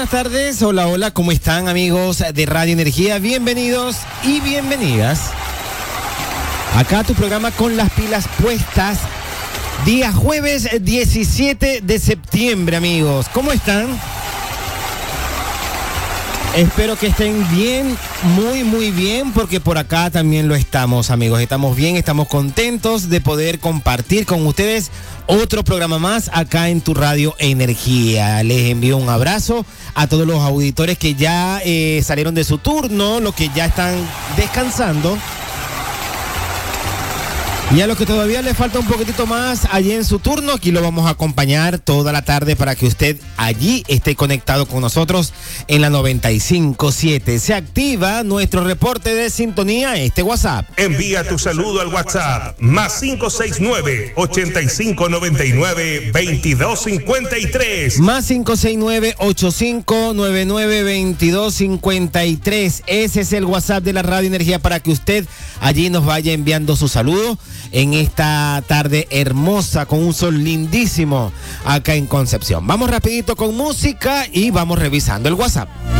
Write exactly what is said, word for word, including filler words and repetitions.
buenas tardes. Hola, hola, ¿cómo están, amigos de Radio Energía? Bienvenidos y bienvenidas. Acá tu programa con las pilas puestas. Día jueves diecisiete de septiembre, amigos. ¿Cómo están? Espero que estén bien, muy, muy bien, porque por acá también lo estamos, amigos. Estamos bien, estamos contentos de poder compartir con ustedes otro programa más acá en tu Radio Energía. Les envío un abrazo a todos los auditores que ya eh, salieron de su turno, los que ya están descansando. Y a los que todavía les falta un poquitito más allí en su turno, aquí lo vamos a acompañar toda la tarde para que usted allí esté conectado con nosotros en la noventa y cinco punto siete. Se activa nuestro reporte de sintonía, este WhatsApp. Envía tu saludo al WhatsApp más cinco seis nueve, ochenta y cinco noventa y nueve, veintidós cincuenta y tres. Más cinco seis nueve, ochenta y cinco noventa y nueve, veintidós cincuenta y tres. Ese es el WhatsApp de la Radio Energía para que usted allí nos vaya enviando su saludo en esta tarde hermosa con un sol lindísimo acá en Concepción. Vamos rapidito con música y vamos revisando el WhatsApp.